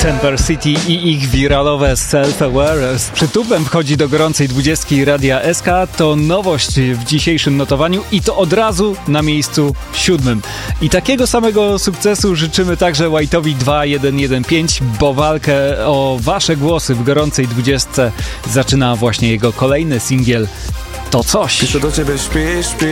Temper City i ich wiralowe Self-Aware z przytupem wchodzi do gorącej 20 Radia SK. To nowość w dzisiejszym notowaniu i to od razu na miejscu 7. I takiego samego sukcesu życzymy także White'owi 2115, bo walkę o wasze głosy w gorącej 20 zaczyna właśnie jego kolejny singiel To Coś. Piszę do ciebie, śpi,